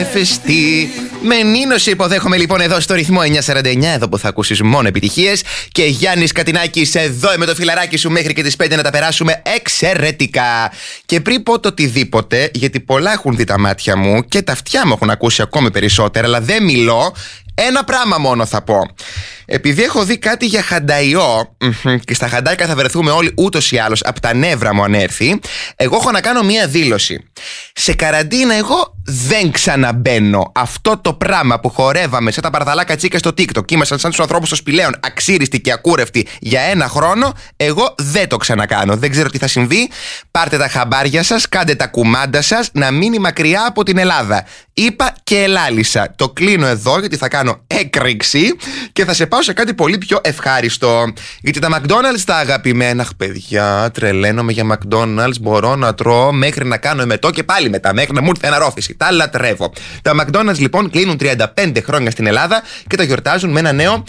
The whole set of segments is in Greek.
φεστή. Με Νίνο σε υποδέχομαι λοιπόν εδώ στο ρυθμό 949, εδώ που θα ακούσεις μόνο επιτυχίες. Και Γιάννης Κατινάκης, εδώ με το φιλαράκι σου μέχρι και τις 5 να τα περάσουμε εξαιρετικά. Και πριν πω το οτιδήποτε, γιατί πολλά έχουν δει τα μάτια μου και τα αυτιά μου έχουν ακούσει ακόμη περισσότερα, αλλά δεν μιλώ. Ένα πράγμα μόνο θα πω. Επειδή έχω δει κάτι για χανταϊό, και στα χαντάικα θα βρεθούμε όλοι ούτως ή άλλως, από τα νεύρα μου αν έρθει, εγώ έχω να κάνω μία δήλωση. Σε καραντίνα εγώ δεν ξαναμπαίνω. Αυτό το πράγμα που χορεύαμε σαν τα παρδαλάκα τσίκα στο TikTok και ήμασταν σαν τους ανθρώπους των σπηλαίων, αξίριστοι και ακούρευτοι για ένα χρόνο, εγώ δεν το ξανακάνω. Δεν ξέρω τι θα συμβεί. Πάρτε τα χαμπάρια σας, κάντε τα κουμάντα σας, να μείνει μακριά από την Ελλάδα. Είπα και ελάλησα. Το κλείνω εδώ γιατί θα κάνω έκρηξη και θα σε πάω σε κάτι πολύ πιο ευχάριστο. Γιατί τα McDonald's τα αγαπημένα. Αχ, παιδιά, τρελαίνομαι για McDonald's. Μπορώ να τρώω μέχρι να κάνω εμετό και πάλι μετά, μέχρι να μου έρθει αναρρόφηση. Τα λατρεύω. Τα McDonald's λοιπόν κλείνουν 35 χρόνια στην Ελλάδα και τα γιορτάζουν με ένα νέο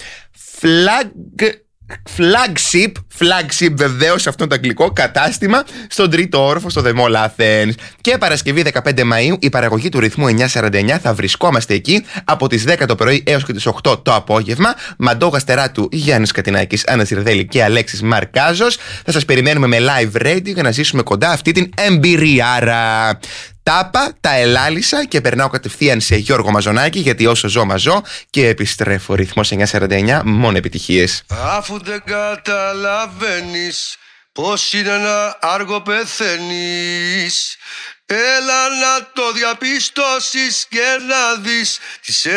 flagship βεβαίως, αυτό το αγγλικό κατάστημα στον τρίτο όροφο στο The Mall Athens. Και Παρασκευή 15 Μαΐου η παραγωγή του ρυθμού 949 θα βρισκόμαστε εκεί από τις 10 το πρωί έως και τις 8 το απόγευμα. Μαντώ Γαστεράτου, Γιάννης Κατινάκης, Άννα Ζηρδέλη και Αλέξης Μαρκάζος. Θα σας περιμένουμε με live radio για να ζήσουμε κοντά αυτή την εμπειριάρα. Τάπα, τα ελάλησα και περνάω κατευθείαν σε Γιώργο Μαζονάκη, γιατί όσο ζω μαζώ, και επιστρέφω ρυθμός 949, μόνο επιτυχίες. Αφού δεν καταλαβαίνεις πως είναι να άργο πεθαίνεις, έλα να το διαπιστώσεις και να δεις τις